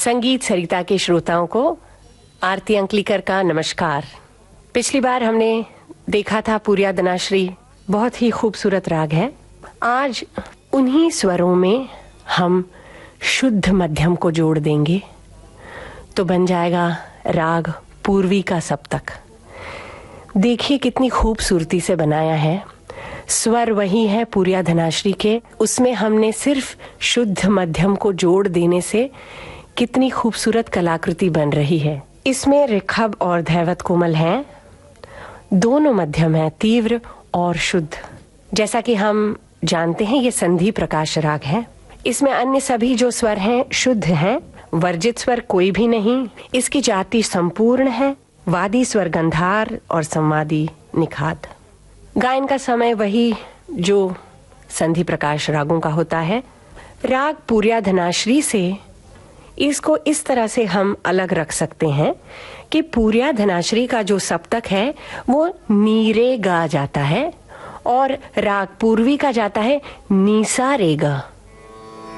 संगीत सरिता के श्रोताओं को आरती अंकलीकर का नमस्कार। पिछली बार हमने देखा था पूर्या धनाश्री बहुत ही खूबसूरत राग है। आज उन्हीं स्वरों में हम शुद्ध मध्यम को जोड़ देंगे तो बन जाएगा राग पूर्वी का सप्तक। देखिए कितनी खूबसूरती से बनाया है। स्वर वही है पूर्या धनाश्री के, उसमें हमने सिर्फ शुद्ध मध्यम को जोड़ देने से कितनी खूबसूरत कलाकृति बन रही है। इसमें ऋखभ और धैवत कोमल हैं, दोनों मध्यम है, तीव्र और शुद्ध। जैसा कि हम जानते हैं ये संधि प्रकाश राग है। इसमें अन्य सभी जो स्वर हैं शुद्ध हैं, वर्जित स्वर कोई भी नहीं। इसकी जाति संपूर्ण है, वादी स्वर गंधार और संवादी निखात। गायन का समय वही जो संधि प्रकाश रागों का होता है। राग पूर्या धनाश्री से इसको इस तरह से हम अलग रख सकते हैं कि पूर्या धनाश्री का जो सप्तक है वो नीरे गा जाता है और राग पूर्वी का जाता है नीसा रे गा।